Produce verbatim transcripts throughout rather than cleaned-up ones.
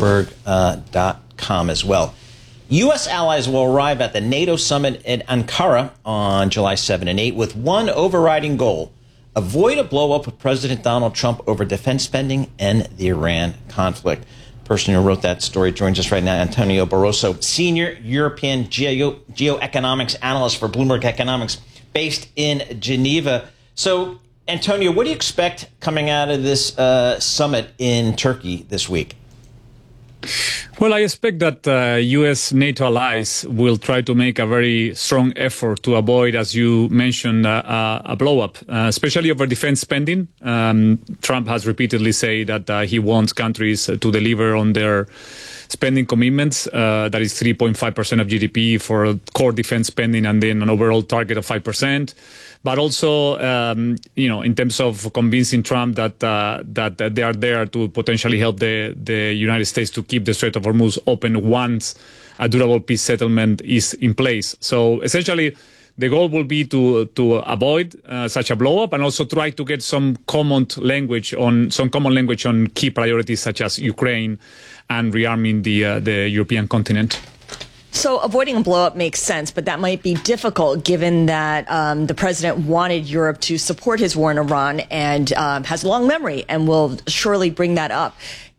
Bloomberg dot com uh, as well. U S allies will arrive at the NATO summit in Ankara on July seventh and eighth with one overriding goal: avoid a blow-up with President Donald Trump over defense spending and the Iran conflict. The person who wrote that story joins us right now, Antonio Barroso, Senior European Geo Geoeconomics Analyst for Bloomberg Economics, based in Geneva. So, Antonio, what do you expect coming out of this uh, summit in Turkey this week? Well, I expect that uh, U S NATO allies will try to make a very strong effort to avoid, as you mentioned, uh, a blow-up, uh, especially over defense spending. Um, Trump has repeatedly said that uh, he wants countries to deliver on their spending commitments. Uh, that is three point five percent of G D P for core defense spending, and then an overall target of five percent. But also, um, you know, in terms of convincing Trump that, uh, that that they are there to potentially help the the United States to keep the Strait of Hormuz open once a durable peace settlement is in place. So essentially, the goal will be to to avoid uh, such a blow-up, and also try to get some common language on some common language on key priorities such as Ukraine and rearming the uh, the European continent. So avoiding a blow-up makes sense, but that might be difficult given that um, the president wanted Europe to support his war in Iran and um, has a long memory and will surely bring that up.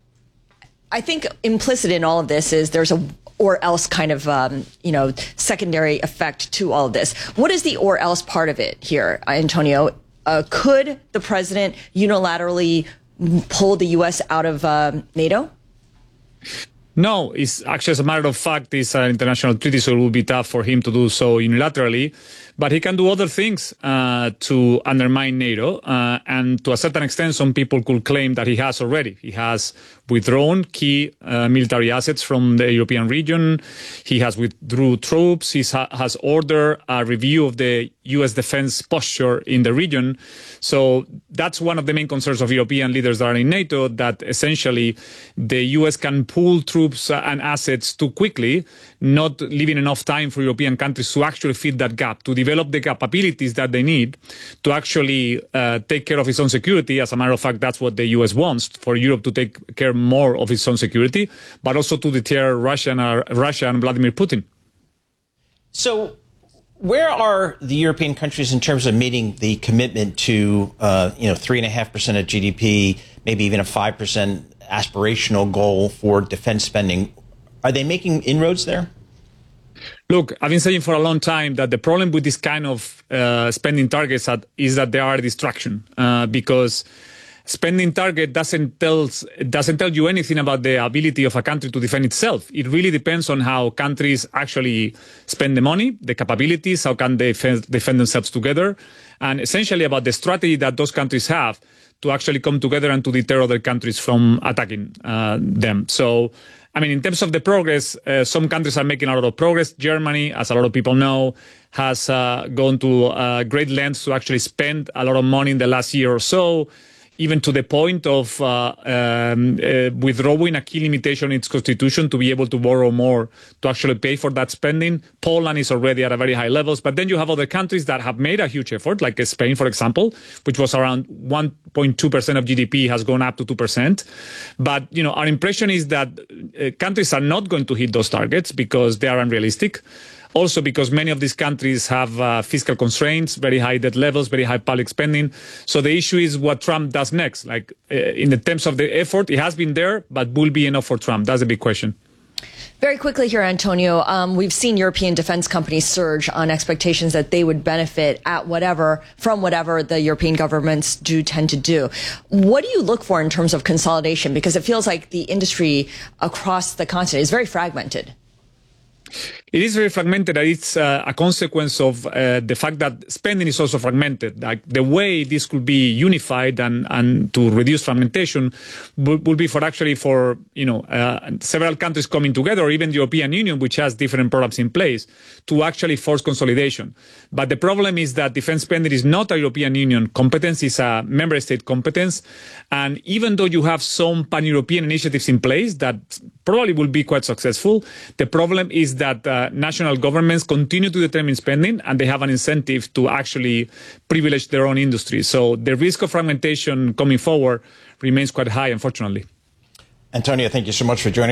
I think implicit in all of this is there's a or else kind of, um, you know, secondary effect to all of this. What is the or else part of it here, Antonio? Uh, could the president unilaterally pull the U S out of uh, NATO? No, it's actually, as a matter of fact, it's an international treaty, so it will be tough for him to do so unilaterally. But he can do other things uh, to undermine NATO. Uh, and to a certain extent, some people could claim that he has already. He has withdrawn key uh, military assets from the European region. He has withdrew troops. He ha has ordered a review of the U S defense posture in the region. So that's one of the main concerns of European leaders that are in NATO, that essentially the U S can pull troops and assets too quickly, not leaving enough time for European countries to actually fill that gap, to develop the capabilities that they need to actually uh, take care of its own security. As a matter of fact, that's what the U S wants, for Europe to take care more of its own security, but also to deter Russia and, uh, Russia and Vladimir Putin. So where are the European countries in terms of meeting the commitment to, uh, you know, three and a half percent of G D P, maybe even a five percent aspirational goal for defense spending? Are they making inroads there? Look, I've been saying for a long time that the problem with this kind of uh, spending targets is that they are a distraction, uh, because spending target doesn't tell doesn't tell you anything about the ability of a country to defend itself. It really depends on how countries actually spend the money, the capabilities, how can they defend, defend themselves together, and essentially about the strategy that those countries have to actually come together and to deter other countries from attacking uh, them. So, I mean, in terms of the progress, uh, some countries are making a lot of progress. Germany, as a lot of people know, has uh, gone to uh, great lengths to actually spend a lot of money in the last year or so, even to the point of uh, um, uh, withdrawing a key limitation in its constitution to be able to borrow more to actually pay for that spending. Poland is already at a very high levels, but then you have other countries that have made a huge effort, like Spain, for example, which was around one point two percent of G D P, has gone up to two percent. But, you know, our impression is that uh, countries are not going to hit those targets because they are unrealistic. Also because many of these countries have uh, fiscal constraints, very high debt levels, very high public spending. So the issue is what Trump does next. Like uh, in the terms of the effort, it has been there, but will be enough for Trump? That's a big question. Very quickly here, Antonio, um, we've seen European defense companies surge on expectations that they would benefit at whatever from whatever the European governments do tend to do. What do you look for in terms of consolidation? Because it feels like the industry across the continent is very fragmented. It is very fragmented. It's uh, a consequence of uh, the fact that spending is also fragmented. Like the way this could be unified and, and to reduce fragmentation would, would be for actually for, you know, uh, several countries coming together, or even the European Union, which has different programs in place, to actually force consolidation. But the problem is that defense spending is not a European Union competence, it's a member state competence. And even though you have some pan-European initiatives in place that probably will be quite successful, the problem is that uh, national governments continue to determine spending, and they have an incentive to actually privilege their own industry. So the risk of fragmentation coming forward remains quite high, unfortunately. Antonio, thank you so much for joining